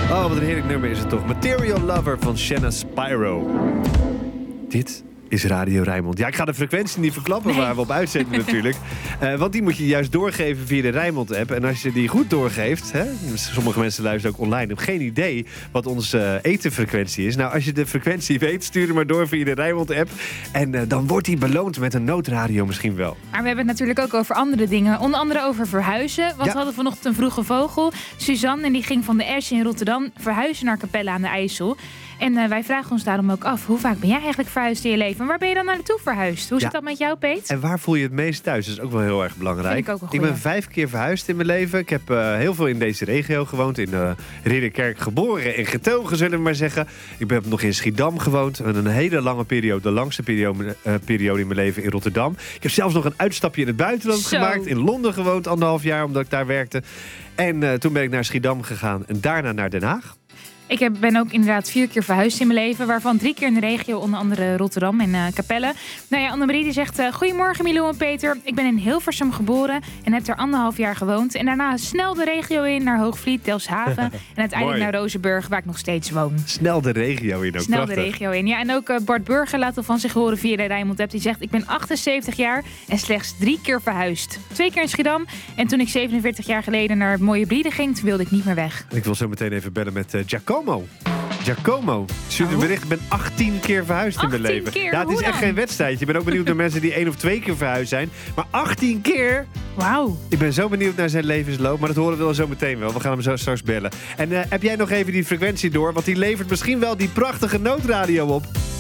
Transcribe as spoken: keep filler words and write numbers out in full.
Oh, wat een heerlijk nummer is het toch. Material Lover van Shanna Spyro. Dit is Radio Rijnmond. Ja, ik ga de frequentie niet verklappen nee. waar we op uitzenden natuurlijk. Uh, want die moet je juist doorgeven via de Rijnmond-app. En als je die goed doorgeeft... Hè, sommige mensen luisteren ook online. Ik heb geen idee wat onze uh, etenfrequentie is. Nou, als je de frequentie weet, stuur hem maar door via de Rijnmond-app. En uh, dan wordt die beloond met een noodradio misschien wel. Maar we hebben het natuurlijk ook over andere dingen. Onder andere over verhuizen. Want ja. we hadden vanochtend een vroege vogel. Suzanne, en die ging van de Esch in Rotterdam verhuizen naar Capelle aan de IJssel. En uh, wij vragen ons daarom ook af, hoe vaak ben jij eigenlijk verhuisd in je leven? En waar ben je dan naartoe verhuisd? Hoe ja. zit dat met jou, Peet? En waar voel je het meest thuis? Dat is ook wel heel erg belangrijk. Ik, ook een ik ben vijf keer verhuisd in mijn leven. Ik heb uh, heel veel in deze regio gewoond. In uh, Ridderkerk geboren en getogen, zullen we maar zeggen. Ik heb nog in Schiedam gewoond. Een hele lange periode, de langste periode, uh, periode in mijn leven in Rotterdam. Ik heb zelfs nog een uitstapje in het buitenland Zo. gemaakt. In Londen gewoond, anderhalf jaar, omdat ik daar werkte. En uh, toen ben ik naar Schiedam gegaan en daarna naar Den Haag. Ik heb, ben ook inderdaad vier keer verhuisd in mijn leven. Waarvan drie keer in de regio, onder andere Rotterdam en uh, Capelle. Nou ja, Annemarie die zegt... Uh, Goedemorgen Milou en Peter. Ik ben in Hilversum geboren en heb er anderhalf jaar gewoond. En daarna snel de regio in naar Hoogvliet, Delfshaven. En uiteindelijk naar Rozenburg, waar ik nog steeds woon. Snel de regio in ook. Snel prachtig. de regio in. Ja, en ook uh, Bart Burger laat al van zich horen via de Rijnmond-app. Die zegt, ik ben achtenzeventig jaar en slechts drie keer verhuisd. Twee keer in Schiedam. En toen ik zevenenveertig jaar geleden naar het mooie Brieden ging... toen wilde ik niet meer weg. Ik wil zo meteen even bellen met uh, Giacomo. Giacomo, stuur een bericht. Ik ben achttien keer verhuisd in mijn leven. Keer? Ja, het is Hoe echt dan? geen wedstrijdje. Ik ben ook benieuwd naar mensen die één of twee keer verhuisd zijn. Maar achttien keer? Wauw. Ik ben zo benieuwd naar zijn levensloop. Maar dat horen we wel zo meteen wel. We gaan hem zo straks bellen. En uh, heb jij nog even die frequentie door? Want die levert misschien wel die prachtige noodradio op.